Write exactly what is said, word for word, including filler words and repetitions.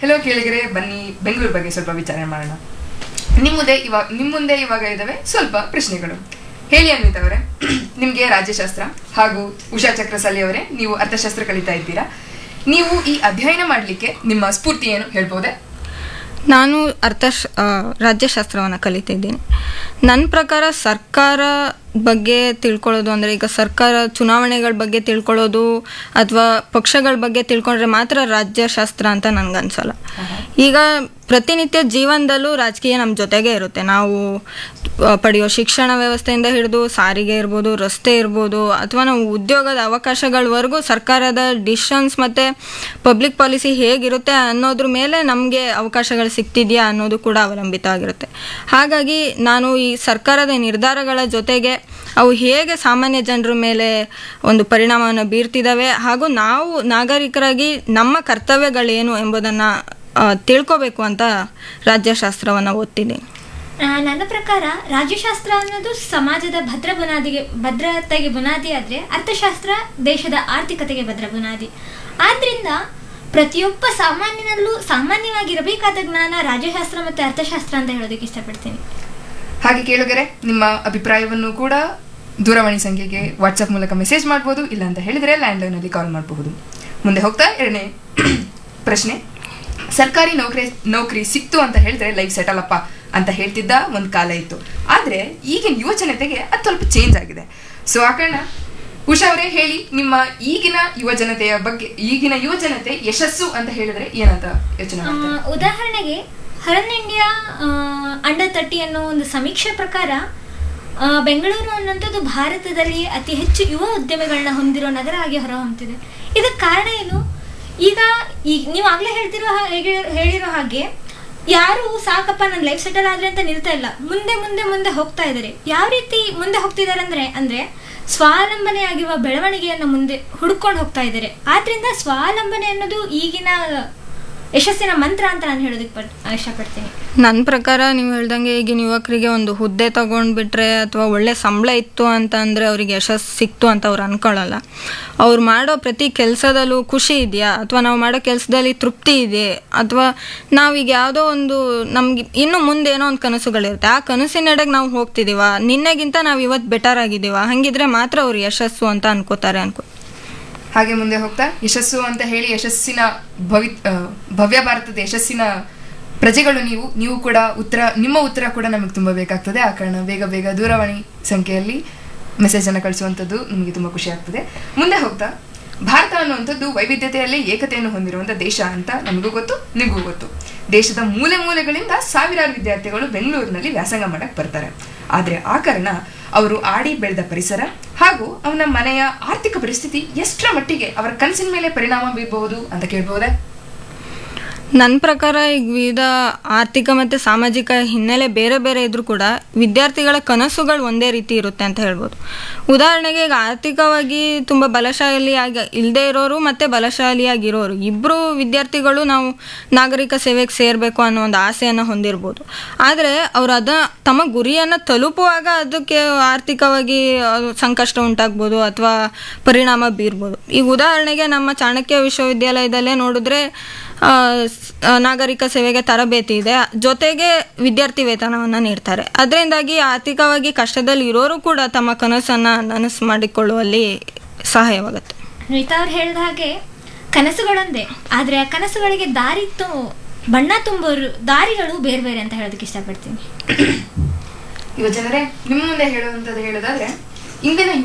Hello ಕೇಳಿಗರೆ, ಬನ್ನಿ ಬೆಂಗಳೂರು ಬಗ್ಗೆ ಸ್ವಲ್ಪ ವಿಚಾರ ಮಾಡೋಣ. ನಿಮ್ಮ ಮುಂದೆ ಇವಾಗ ನಿಮ್ಮ ಮುಂದೆ ಇವಾಗ ಇದ್ದಾವೆ ಸ್ವಲ್ಪ ಪ್ರಶ್ನೆಗಳು. ಹೇಳಿ ಅನ್ವಿತ್ ಅವರೇ, ನಿಮಗೆ ರಾಜ್ಯಶಾಸ್ತ್ರ ಹಾಗೂ ಉಷಾ ಚಕ್ರಸಲ್ಲಿ ಅವರೇ ನೀವು ಅರ್ಥಶಾಸ್ತ್ರ ಕಲಿತಾ ಇದ್ದೀರಾ. ನೀವು ಈ ಅಧ್ಯಯನ ಮಾಡಲಿಕ್ಕೆ ನಿಮ್ಮ ಸ್ಫೂರ್ತಿ ಏನು ಹೇಳ್ಬೋದೆ? ನಾನು ಅರ್ಥ ರಾಜ್ಯಶಾಸ್ತ್ರವನ್ನು ಕಲಿತಿದ್ದೀನಿ. ನನ್ನ ಪ್ರಕಾರ ಸರ್ಕಾರ ಬಗ್ಗೆ ತಿಳ್ಕೊಳ್ಳೋದು ಅಂದರೆ, ಈಗ ಸರ್ಕಾರ ಚುನಾವಣೆಗಳ ಬಗ್ಗೆ ತಿಳ್ಕೊಳ್ಳೋದು ಅಥವಾ ಪಕ್ಷಗಳ ಬಗ್ಗೆ ತಿಳ್ಕೊಂಡ್ರೆ ಮಾತ್ರ ರಾಜ್ಯಶಾಸ್ತ್ರ ಅಂತ ನನಗನ್ಸಲ್ಲ. ಈಗ ಪ್ರತಿನಿತ್ಯ ಜೀವನದಲ್ಲೂ ರಾಜಕೀಯ ನಮ್ಮ ಜೊತೆಗೆ ಇರುತ್ತೆ. ನಾವು ಪಡೆಯೋ ಶಿಕ್ಷಣ ವ್ಯವಸ್ಥೆಯಿಂದ ಹಿಡಿದು ಸಾರಿಗೆ ಇರ್ಬೋದು, ರಸ್ತೆ ಇರ್ಬೋದು, ಅಥವಾ ನಾವು ಉದ್ಯೋಗದ ಅವಕಾಶಗಳವರೆಗೂ ಸರ್ಕಾರದ ಡಿಸಿಷನ್ಸ್ ಮತ್ತು ಪಬ್ಲಿಕ್ ಪಾಲಿಸಿ ಹೇಗಿರುತ್ತೆ ಅನ್ನೋದ್ರ ಮೇಲೆ ನಮಗೆ ಅವಕಾಶಗಳು ಸಿಗ್ತಿದೆಯಾ ಅನ್ನೋದು ಕೂಡ ಅವಲಂಬಿತ ಆಗಿರುತ್ತೆ. ಹಾಗಾಗಿ ನಾನು ಈ ಸರ್ಕಾರದ ನಿರ್ಧಾರಗಳ ಜೊತೆಗೆ ಅವು ಹೇಗೆ ಸಾಮಾನ್ಯ ಜನರ ಮೇಲೆ ಒಂದು ಪರಿಣಾಮವನ್ನು ಬೀರ್ತಿದ್ದಾವೆ ಹಾಗೂ ನಾವು ನಾಗರಿಕರಾಗಿ ನಮ್ಮ ಕರ್ತವ್ಯಗಳೇನು ಎಂಬುದನ್ನು ತಿಳ್ಕೋಬೇಕು ಅಂತ ರಾಜ್ಯಶಾಸ್ತ್ರವನ್ನು ಓದ್ತಿದ್ದೀನಿ. ನನ್ನ ಪ್ರಕಾರ ರಾಜ್ಯಶಾಸ್ತ್ರ ಅನ್ನೋದು ಸಮಾಜದ ಭದ್ರ ಬುನಾದಿಗೆ ಭದ್ರತೆಗೆ ಬುನಾದಿ ಆದರೆ ಅರ್ಥಶಾಸ್ತ್ರ ದೇಶದ ಆರ್ಥಿಕತೆಗೆ ಭದ್ರ ಬುನಾದಿ. ಆದ್ರಿಂದ ಪ್ರತಿಯೊಬ್ಬ ಸಾಮಾನ್ಯನಲ್ಲೂ ಸಾಮಾನ್ಯವಾಗಿರಬೇಕಾದ ಜ್ಞಾನ ರಾಜ್ಯಶಾಸ್ತ್ರ ಮತ್ತು ಅರ್ಥಶಾಸ್ತ್ರ ಅಂತ ಹೇಳೋದಕ್ಕೆ ಇಷ್ಟಪಡ್ತೀನಿ. ಹಾಗೆ ಕೇಳುಗರೆ, ನಿಮ್ಮ ಅಭಿಪ್ರಾಯವನ್ನು ಕೂಡ ದೂರವಾಣಿ ಸಂಖ್ಯೆಗೆ ವಾಟ್ಸಪ್ ಮೂಲಕ ಮೆಸೇಜ್ ಮಾಡ್ಬೋದು, ಇಲ್ಲ ಅಂತ ಹೇಳಿದರೆ ಲ್ಯಾಂಡ್ಲೈನಲ್ಲಿ ಕಾಲ್ ಮಾಡಬಹುದು. ಮುಂದೆ ಹೋಗ್ತಾ ಎರಡನೇ ಪ್ರಶ್ನೆ. ಸರ್ಕಾರಿ ನೌಕರಿ ನೌಕರಿ ಸಿಕ್ತು ಅಂತ ಹೇಳಿದ್ರೆ ಲೈಫ್ ಸೆಟಲ್ ಅಪ್ಪ ಅಂತ ಹೇಳ್ತಿದ್ದ ಒಂದು ಕಾಲ ಇತ್ತು. ಆದರೆ ಈಗಿನ ಯುವ ಜನತೆಗೆ ಅದು ಸ್ವಲ್ಪ ಚೇಂಜ್ ಆಗಿದೆ. ಸೊ ಆ ಕಾರಣ ಉಷಾ ಅವರೇ ಹೇಳಿ, ನಿಮ್ಮ ಈಗಿನ ಯುವ ಜನತೆಯ ಬಗ್ಗೆ, ಈಗಿನ ಯುವ ಜನತೆ ಯಶಸ್ಸು ಅಂತ ಹೇಳಿದ್ರೆ ಏನಂತ ಯೋಚನೆ ಮಾಡ್ತಾರೆ? ಉದಾಹರಣೆಗೆ ಹರನ್ ಇಂಡಿಯಾ ಅಂಡರ್ ತರ್ಟಿ ಅನ್ನೋ ಒಂದು ಸಮೀಕ್ಷೆ ಪ್ರಕಾರ ಬೆಂಗಳೂರು ಅನ್ನೋಂಥದ್ದು ಭಾರತದಲ್ಲಿ ಅತಿ ಹೆಚ್ಚು ಯುವ ಉದ್ಯಮಿಗಳನ್ನ ಹೊಂದಿರೋ ನಗರ ಆಗಿ ಹೊರಹೊಮ್ಮಿದೆ. ಇದಕ್ಕೆ ಕಾರಣ ಏನು? ಈಗ ಈಗ ನೀವು ಆಗಲೇ ಹೇಳ್ತಿರೋ ಹೇಗೆ ಹೇಳಿರೋ ಹಾಗೆ ಯಾರು ಸಾಕಪ್ಪ ನನ್ನ ಲೈಫ್ ಸೆಟಲ್ ಆದರೆ ಅಂತ ನಿಲ್ತಾ ಇಲ್ಲ, ಮುಂದೆ ಮುಂದೆ ಮುಂದೆ ಹೋಗ್ತಾ ಇದ್ದಾರೆ. ಯಾವ ರೀತಿ ಮುಂದೆ ಹೋಗ್ತಿದ್ದಾರೆ ಅಂದರೆ ಅಂದರೆ ಸ್ವಾವಲಂಬನೆ ಆಗಿರುವ ಬೆಳವಣಿಗೆಯನ್ನು ಮುಂದೆ ಹುಡ್ಕೊಂಡು ಹೋಗ್ತಾ ಇದ್ದಾರೆ. ಆದ್ರಿಂದ ಸ್ವಾವಲಂಬನೆ ಅನ್ನೋದು ಈಗಿನ ಯಶಸ್ಸಿನ ಮಂತ್ರ ಅಂತ ನಾನು ಹೇಳೋದಕ್ಕೆ ಪಟ್ ಇಷ್ಟಪಡ್ತೀನಿ. ನನ್ನ ಪ್ರಕಾರ ನೀವು ಹೇಳ್ದಂಗೆ ಈಗಿನ ಯುವಕರಿಗೆ ಒಂದು ಹುದ್ದೆ ತಗೊಂಡ್ಬಿಟ್ರೆ ಅಥವಾ ಒಳ್ಳೆ ಸಂಬಳ ಇತ್ತು ಅಂತ ಅಂದರೆ ಅವರಿಗೆ ಯಶಸ್ಸು ಸಿಕ್ತು ಅಂತ ಅವ್ರು ಅನ್ಕೊಳ್ಳಲ್ಲ. ಅವ್ರು ಮಾಡೋ ಪ್ರತಿ ಕೆಲಸದಲ್ಲೂ ಖುಷಿ ಇದೆಯಾ, ಅಥವಾ ನಾವು ಮಾಡೋ ಕೆಲಸದಲ್ಲಿ ತೃಪ್ತಿ ಇದೆ, ಅಥವಾ ನಾವೀಗ ಯಾವುದೋ ಒಂದು ನಮ್ಗೆ ಇನ್ನು ಮುಂದೆ ಏನೋ ಒಂದು ಕನಸುಗಳಿರುತ್ತೆ, ಆ ಕನಸಿನೆಡೆಗೆ ನಾವು ಹೋಗ್ತಿದ್ದೀವ, ನಿನ್ನೆಗಿಂತ ನಾವು ಇವತ್ತು ಬೆಟರ್ ಆಗಿದ್ದೀವ, ಹಾಗಿದ್ರೆ ಮಾತ್ರ ಅವ್ರು ಯಶಸ್ಸು ಅಂತ ಅನ್ಕೋತಾರೆ ಅನ್ಕೋ. ಹಾಗೆ ಮುಂದೆ ಹೋಗ್ತಾ ಯಶಸ್ಸು ಅಂತ ಹೇಳಿ ಯಶಸ್ಸಿನ ಭವಿ ಭವ್ಯ ಭಾರತದ ಯಶಸ್ಸಿನ ಪ್ರಜೆಗಳು ನೀವು ನೀವು ಕೂಡ ಉತ್ತರ ನಿಮ್ಮ ಉತ್ತರ ಕೂಡ ನಮಗೆ ತುಂಬ ಬೇಕಾಗ್ತದೆ. ಆ ಕಾರಣ ಬೇಗ ಬೇಗ ದೂರವಾಣಿ ಸಂಖ್ಯೆಯಲ್ಲಿ ಮೆಸೇಜನ್ನು ಕಳಿಸುವಂಥದ್ದು ನಮಗೆ ತುಂಬ ಖುಷಿ ಆಗ್ತದೆ. ಮುಂದೆ ಹೋಗ್ತಾ ಭಾರತ ಅನ್ನುವಂಥದ್ದು ವೈವಿಧ್ಯತೆಯಲ್ಲಿ ಏಕತೆಯನ್ನು ಹೊಂದಿರುವಂಥ ದೇಶ ಅಂತ ನಮಗೂ ಗೊತ್ತು, ನಿಮಗೂ ಗೊತ್ತು. ದೇಶದ ಮೂಲೆ ಮೂಲೆಗಳಿಂದ ಸಾವಿರಾರು ವಿದ್ಯಾರ್ಥಿಗಳು ಬೆಂಗಳೂರಿನಲ್ಲಿ ವ್ಯಾಸಂಗ ಮಾಡಕ್ಕೆ ಬರ್ತಾರೆ. ಆದರೆ ಆ ಕಾರಣ ಅವರು ಆಡಿ ಬೆಳೆದ ಪರಿಸರ ಹಾಗೂ ಅವನ ಮನೆಯ ಆರ್ಥಿಕ ಪರಿಸ್ಥಿತಿ ಎಷ್ಟರ ಮಟ್ಟಿಗೆ ಅವರ ಕನಸಿನ ಮೇಲೆ ಪರಿಣಾಮ ಬೀರಬಹುದು ಅಂತ ಕೇಳ್ಬೋದೆ? ನನ್ನ ಪ್ರಕಾರ ಈಗ ವಿವಿಧ ಆರ್ಥಿಕ ಮತ್ತು ಸಾಮಾಜಿಕ ಹಿನ್ನೆಲೆ ಬೇರೆ ಬೇರೆ ಇದ್ರೂ ಕೂಡ ವಿದ್ಯಾರ್ಥಿಗಳ ಕನಸುಗಳು ಒಂದೇ ರೀತಿ ಇರುತ್ತೆ ಅಂತ ಹೇಳ್ಬೋದು. ಉದಾಹರಣೆಗೆ ಈಗ ಆರ್ಥಿಕವಾಗಿ ತುಂಬ ಬಲಶಾಲಿಯಾಗಿ ಇಲ್ಲದೆ ಇರೋರು ಮತ್ತು ಬಲಶಾಲಿಯಾಗಿರೋರು ಇಬ್ಬರು ವಿದ್ಯಾರ್ಥಿಗಳು ನಾವು ನಾಗರಿಕ ಸೇವೆಗೆ ಸೇರಬೇಕು ಅನ್ನೋ ಒಂದು ಆಸೆಯನ್ನು ಹೊಂದಿರ್ಬೋದು. ಆದರೆ ಅವರು ಅದ ತಮ್ಮ ಗುರಿಯನ್ನು ತಲುಪುವಾಗ ಅದಕ್ಕೆ ಆರ್ಥಿಕವಾಗಿ ಸಂಕಷ್ಟ ಉಂಟಾಗ್ಬೋದು ಅಥವಾ ಪರಿಣಾಮ ಬೀರ್ಬೋದು. ಈಗ ಉದಾಹರಣೆಗೆ ನಮ್ಮ ಚಾಣಕ್ಯ ವಿಶ್ವವಿದ್ಯಾಲಯದಲ್ಲೇ ನೋಡಿದ್ರೆ ನಾಗರಿಕ ಸೇವೆಗೆ ತರಬೇತಿ ಇದೆ, ಜೊತೆಗೆ ವಿದ್ಯಾರ್ಥಿ ವೇತನವನ್ನು ನೀಡ್ತಾರೆ. ಅದರಿಂದಾಗಿ ಆರ್ಥಿಕವಾಗಿ ಕಷ್ಟದಲ್ಲಿ ಇರೋರು ಕೂಡ ತಮ್ಮ ಕನಸನ್ನು ನನಸು ಮಾಡಿಕೊಳ್ಳುವಲ್ಲಿ ಸಹಾಯವಾಗುತ್ತೆ. ಮಿತಾ ಅವ್ರು ಹೇಳಿದ ಹಾಗೆ ಕನಸುಗಳೊಂದೇ, ಆದರೆ ಆ ಕನಸುಗಳಿಗೆ ದಾರಿ ತು ಬಣ್ಣ ತುಂಬೋರು ದಾರಿಗಳು ಬೇರೆ ಬೇರೆ ಅಂತ ಹೇಳೋದಕ್ಕೆ ಇಷ್ಟಪಡ್ತೀನಿ. ಯುವ ಜನರೇ, ನಿಮ್ಮ ಮುಂದೆ ಹೇಳುವಂಥದ್ದು ಹೇಳೋದಾದ್ರೆ ಇಂದಿನ